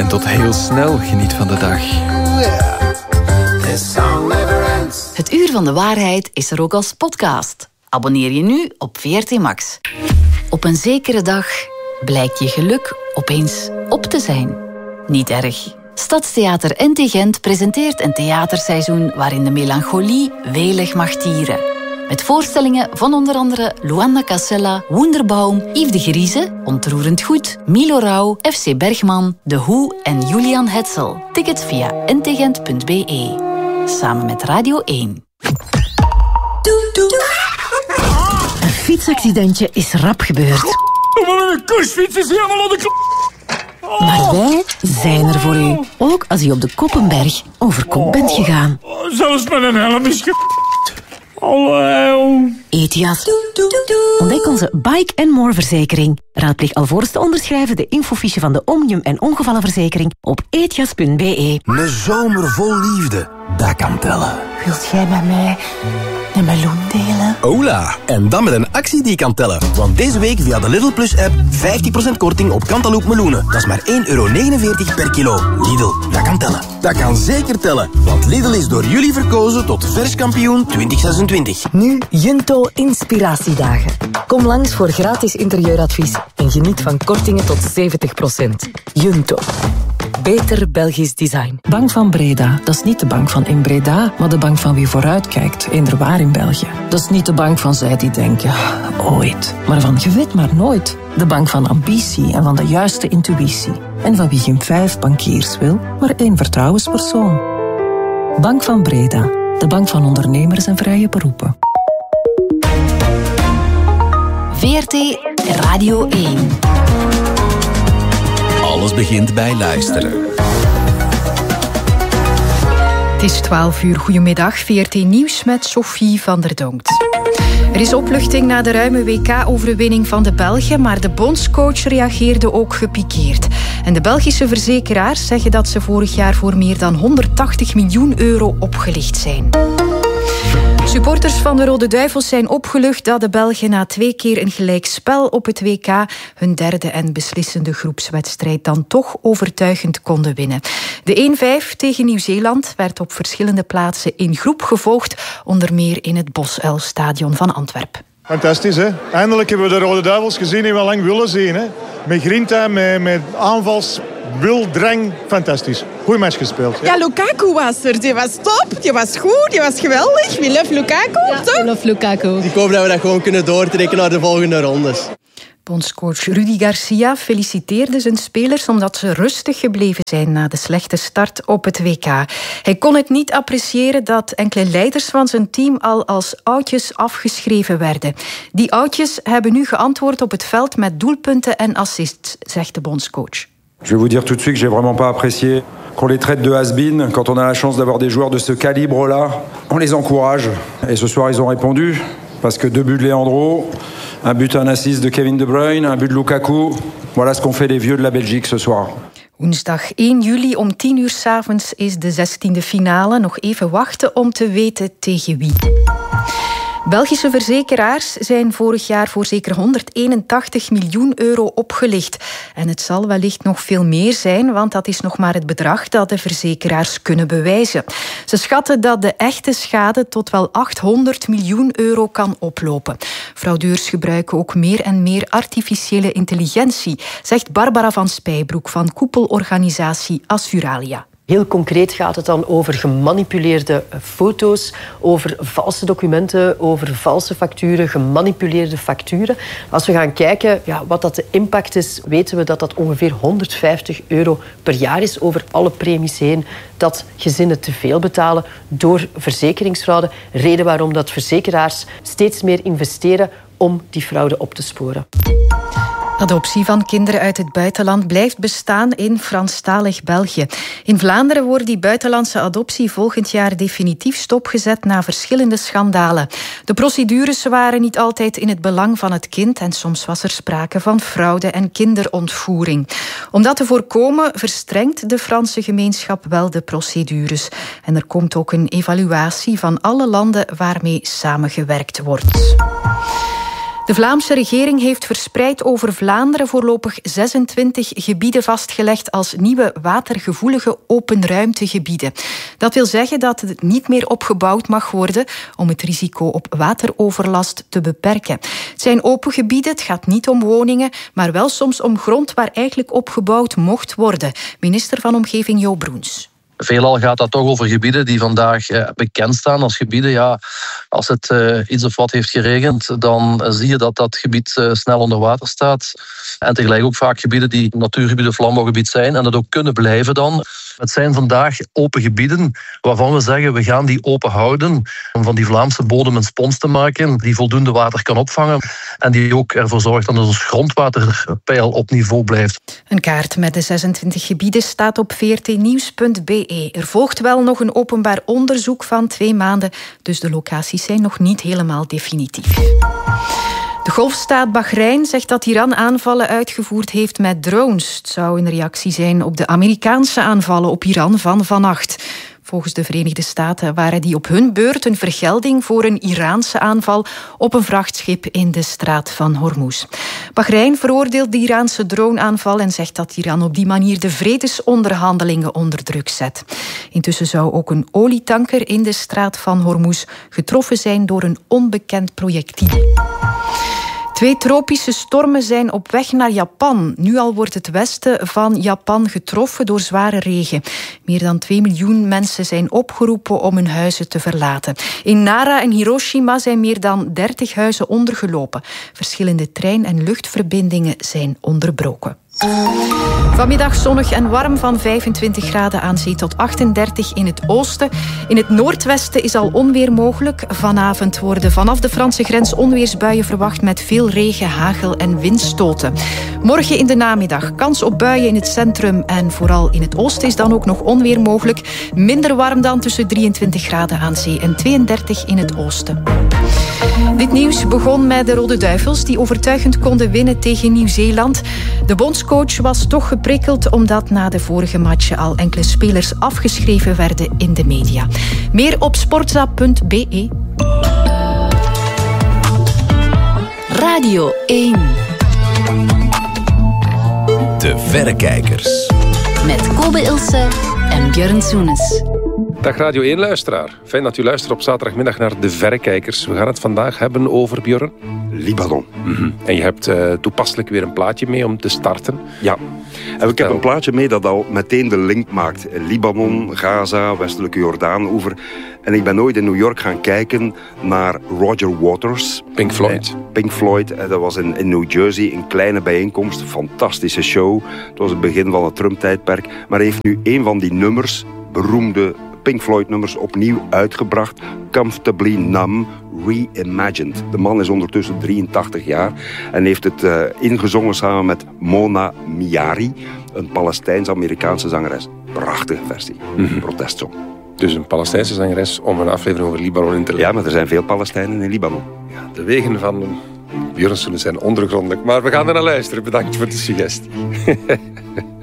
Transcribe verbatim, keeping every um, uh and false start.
tot heel snel geniet van de dag. Het Uur van de Waarheid is er ook als podcast. Abonneer je nu op V R T Max. Op een zekere dag blijkt je geluk opeens op te zijn. Niet erg. Stadstheater N T Gent presenteert een theaterseizoen waarin de melancholie welig mag tieren. Met voorstellingen van onder andere Luanda Casella, Wunderbaum, Yves de Grieze, Ontroerend Goed, Milo Rauw, F C Bergman, The Who en Julian Hetzel. Tickets via n t gent punt b e. Samen met Radio één. Een fietsaccidentje is rap gebeurd. Een kursfiets is helemaal op de kop. Maar wij zijn er voor u. Ook als u op de Koppenberg over kop bent gegaan. Zelfs met een helm is ge... Hallo. Etias. Ontdek onze Bike and More verzekering. Raadpleeg alvorens te onderschrijven de infofiche van de Omnium en ongevallenverzekering op etias punt b e. Een zomer vol liefde, dat kan tellen. Wilt jij met mij een meloen delen? Hola, en dan met een actie die kan tellen. Want deze week via de Lidl Plus app vijftig procent korting op Cantaloupe meloenen. Dat is maar één euro negenenveertig per kilo. Lidl, dat kan tellen. Dat kan zeker tellen. Want Lidl is door jullie verkozen tot verskampioen twintig zesentwintig. Nu Junto Inspiratiedagen. Kom langs voor gratis interieuradvies en geniet van kortingen tot zeventig procent. Junto. Beter Belgisch design. Bank van Breda, dat is niet de bank van in Breda, maar de bank van wie vooruitkijkt, inderwaar in België. Dat is niet de bank van zij die denken, ooit, maar van je weet maar nooit. De bank van ambitie en van de juiste intuïtie. En van wie geen vijf bankiers wil, maar één vertrouwenspersoon. Bank van Breda, de bank van ondernemers en vrije beroepen. V R T Radio één. Alles begint bij luisteren. Het is twaalf uur. Goedemiddag. V R T Nieuws met Sophie van der Donkt. Er is opluchting na de ruime W K-overwinning van de Belgen, maar de bondscoach reageerde ook gepikeerd. En de Belgische verzekeraars zeggen dat ze vorig jaar voor meer dan honderdtachtig miljoen euro opgelicht zijn. Supporters van de Rode Duivels zijn opgelucht dat de Belgen na twee keer een gelijkspel op het W K hun derde en beslissende groepswedstrijd dan toch overtuigend konden winnen. De één vijf tegen Nieuw-Zeeland werd op verschillende plaatsen in groep gevolgd, onder meer in het Bosuil-stadion van Antwerpen. Fantastisch, hè? Eindelijk hebben we de Rode Duivels gezien die we al lang willen zien, hè? Met grinta, met, met aanvals, wil, drang. Fantastisch. Goeie match gespeeld. Ja. ja, Lukaku was er. Die was top, die was goed, die was geweldig. We love Lukaku, ja, toch? We love Lukaku. Ik hoop dat we dat gewoon kunnen doortrekken naar de volgende rondes. Bondscoach Rudy Garcia feliciteerde zijn spelers omdat ze rustig gebleven zijn na de slechte start op het W K. Hij kon het niet appreciëren dat enkele leiders van zijn team al als oudjes afgeschreven werden. Die oudjes hebben nu geantwoord op het veld met doelpunten en assists, zegt de bondscoach. Je vais vous dire tout de suite que j'ai vraiment pas apprécié qu'on les traite de has-been. Quand on a la chance d'avoir des joueurs de ce calibre-là, on les encourage. Et ce soir, ils ont répondu. Parce que deux buts de Leandro, un but, un assist de Kevin De Bruyne, un but de Lukaku. Voilà ce qu'ont fait les vieux de la Belgique ce soir. Woensdag één juli om tien uur 's avonds is de zestiende finale. Nog even wachten om te weten tegen wie. Belgische verzekeraars zijn vorig jaar voor zeker honderdeenentachtig miljoen euro opgelicht. En het zal wellicht nog veel meer zijn, want dat is nog maar het bedrag dat de verzekeraars kunnen bewijzen. Ze schatten dat de echte schade tot wel achthonderd miljoen euro kan oplopen. Fraudeurs gebruiken ook meer en meer artificiële intelligentie, zegt Barbara van Spijbroek van koepelorganisatie Assuralia. Heel concreet gaat het dan over gemanipuleerde foto's, over valse documenten, over valse facturen, gemanipuleerde facturen. Als we gaan kijken ja, wat dat de impact is, weten we dat dat ongeveer honderdvijftig euro per jaar is over alle premies heen dat gezinnen te veel betalen door verzekeringsfraude. Reden waarom dat verzekeraars steeds meer investeren om die fraude op te sporen. Adoptie van kinderen uit het buitenland blijft bestaan in Franstalig België. In Vlaanderen wordt die buitenlandse adoptie volgend jaar definitief stopgezet na verschillende schandalen. De procedures waren niet altijd in het belang van het kind en soms was er sprake van fraude en kinderontvoering. Om dat te voorkomen verstrengt de Franse gemeenschap wel de procedures. En er komt ook een evaluatie van alle landen waarmee samengewerkt wordt. De Vlaamse regering heeft verspreid over Vlaanderen voorlopig zesentwintig gebieden vastgelegd als nieuwe watergevoelige openruimtegebieden. Dat wil zeggen dat het niet meer opgebouwd mag worden om het risico op wateroverlast te beperken. Het zijn open gebieden, het gaat niet om woningen, maar wel soms om grond waar eigenlijk opgebouwd mocht worden. Minister van Omgeving Jo Broens. Veelal gaat dat toch over gebieden die vandaag eh, bekend staan als gebieden. Ja, als het eh, iets of wat heeft geregend, dan zie je dat dat gebied eh, snel onder water staat. En tegelijk ook vaak gebieden die natuurgebied of landbouwgebied zijn en dat ook kunnen blijven dan. Het zijn vandaag open gebieden waarvan we zeggen we gaan die open houden om van die Vlaamse bodem een spons te maken die voldoende water kan opvangen en die ook ervoor zorgt dat ons grondwaterpeil op niveau blijft. Een kaart met de zesentwintig gebieden staat op v r t nieuws punt b e. Er volgt wel nog een openbaar onderzoek van twee maanden, dus de locaties zijn nog niet helemaal definitief. De golfstaat Bahrein zegt dat Iran aanvallen uitgevoerd heeft met drones. Het zou een reactie zijn op de Amerikaanse aanvallen op Iran van vannacht. Volgens de Verenigde Staten waren die op hun beurt een vergelding voor een Iraanse aanval op een vrachtschip in de straat van Hormuz. Bahrein veroordeelt de Iraanse droneaanval en zegt dat Iran op die manier de vredesonderhandelingen onder druk zet. Intussen zou ook een olietanker in de straat van Hormuz getroffen zijn door een onbekend projectiel. Twee tropische stormen zijn op weg naar Japan. Nu al wordt het westen van Japan getroffen door zware regen. Meer dan twee miljoen mensen zijn opgeroepen om hun huizen te verlaten. In Nara en Hiroshima zijn meer dan dertig huizen ondergelopen. Verschillende trein- en luchtverbindingen zijn onderbroken. Vanmiddag zonnig en warm van vijfentwintig graden aan zee tot achtendertig in het oosten. In het noordwesten is al onweer mogelijk. Vanavond worden vanaf de Franse grens onweersbuien verwacht met veel regen, hagel en windstoten. Morgen in de namiddag kans op buien in het centrum en vooral in het oosten is dan ook nog onweer mogelijk. Minder warm dan tussen drieëntwintig graden aan zee en tweeëndertig in het oosten. Dit nieuws begon met de Rode Duivels die overtuigend konden winnen tegen Nieuw-Zeeland. De bondscoach was toch geprikkeld omdat na de vorige matchen al enkele spelers afgeschreven werden in de media. Meer op sportza punt b e. Radio één. De Verrekijkers. Met Kobe Ilse en Björn Soenes. Dag Radio één-luisteraar. Fijn dat u luistert op zaterdagmiddag naar De Verrekijkers. We gaan het vandaag hebben over, Björn, Libanon. Mm-hmm. En je hebt uh, toepasselijk weer een plaatje mee om te starten. Ja. En ik heb een plaatje mee dat al meteen de link maakt. Libanon, Gaza, westelijke Jordaan-oever. En ik ben nooit in New York gaan kijken naar Roger Waters. Pink Floyd. Pink Floyd. Dat was in, in New Jersey een kleine bijeenkomst. Fantastische show. Het was het begin van het Trump-tijdperk. Maar hij heeft nu een van die nummers, beroemde Pink Floyd-nummers, opnieuw uitgebracht. Comfortably Numb, reimagined. De man is ondertussen drieëntachtig jaar en heeft het uh, ingezongen samen met Mona Miari, een Palestijns-Amerikaanse zangeres. Prachtige versie. Mm-hmm. Protestsong. Dus een Palestijnse zangeres om een aflevering over Libanon in te leggen. Ja, maar er zijn veel Palestijnen in Libanon. Ja, de wegen van Björn zijn ondergrondelijk. Maar we gaan er naar luisteren. Bedankt voor de suggestie.